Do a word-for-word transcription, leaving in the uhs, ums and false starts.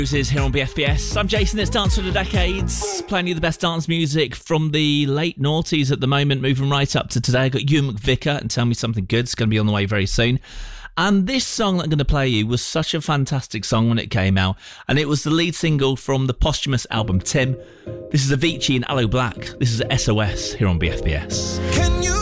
Is here on B F B S. I'm Jason, it's Dance for the Decades, playing you the best dance music from the late noughties at the moment, moving right up to today. I got Ewan McVicker and Tell Me Something Good. It's going to be on the way very soon. And this song that I'm going to play you was such a fantastic song when it came out, and it was the lead single from the posthumous album Tim. This is Avicii and Aloe Blacc. This is S O S here on B F B S. Can you